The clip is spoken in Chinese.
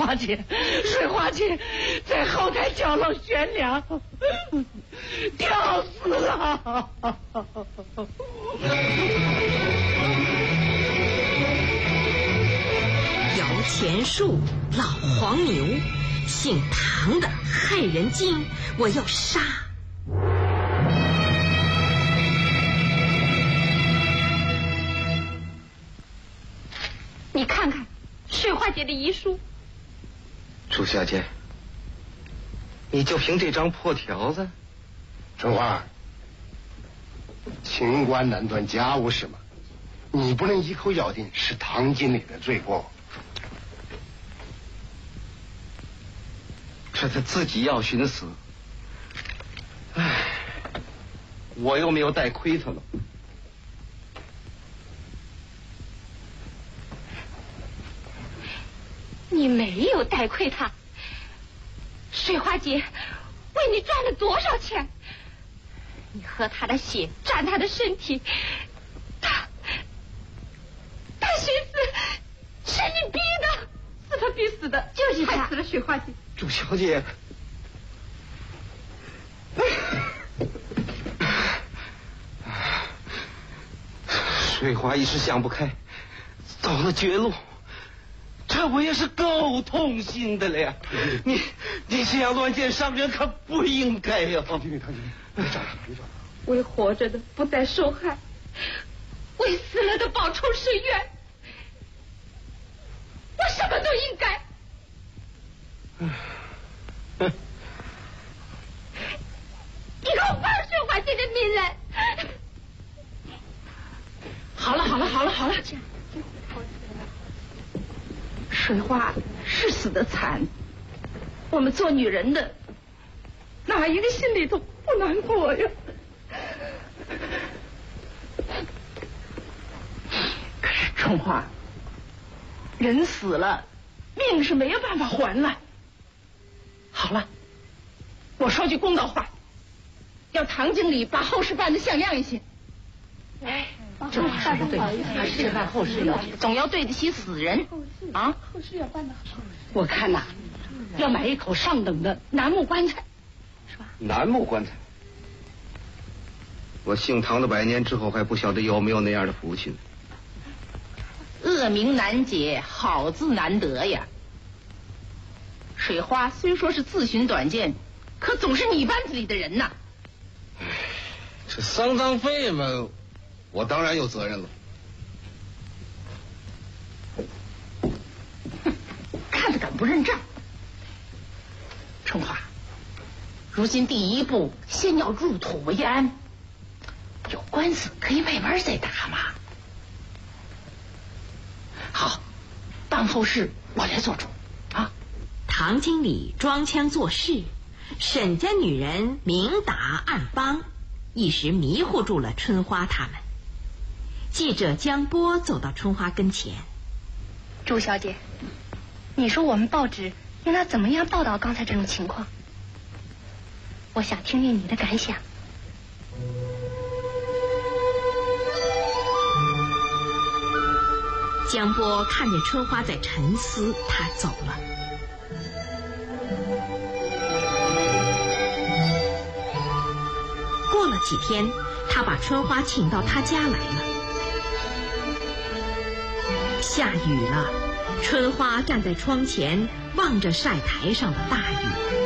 花姐在后台角落悬梁，吊死了。 摇钱树，老黄牛，姓唐的害人精，我要杀。 你看看水花姐的遗书。 朱小姐，你就凭这张破条子？ 春花，清官难断家务事嘛，你不能一口咬定是唐经理的罪过。 这他自己要寻死，唉，我又没有带亏他了。 你没有带亏他，水花姐为你赚了多少钱？你喝他的血，沾他的身体，他寻死是你逼的，死他必死的，就是害死了水花姐。 朱小姐，水花一时想不开，走了绝路。这我也是够痛心的了呀！你这样乱箭伤人可不应该呀！唐经理，别找了。 为活着的不再受害，为死了的报仇伸冤，我什么都应该。你给我放水花姐的命来！ 好了，水花是死的惨，我们做女人的哪一个心里头不难过呀？可是春花，人死了，命是没有办法还了。好了，我说句公道话，要唐经理把后事办得像样一些。哎，这话说的对，事办后事要总要对得起死人啊。后事要办得好。我看呐，要买一口上等的楠木棺材，是吧？ 楠木棺材，我姓唐的100年之后还不晓得有没有那样的福气呢。 恶名难解，好字难得呀。水花虽说是自寻短见，可总是你班子里的人呐。 这丧葬费嘛，我当然有责任了。 看着敢不认账。春花，如今第一步先要入土为安，有官司可以慢慢再打嘛。好，办后事我来做主啊。 唐经理装腔作势，沈家女人明打暗帮，一时迷糊住了春花他们。记者江波走到春花跟前。 朱小姐，你说我们报纸应该怎么样报道刚才这种情况？我想听听你的感想。 江波看见春花在沉思，他走了。过了几天，他把春花请到他家来了。下雨了，春花站在窗前望着晒台上的大雨。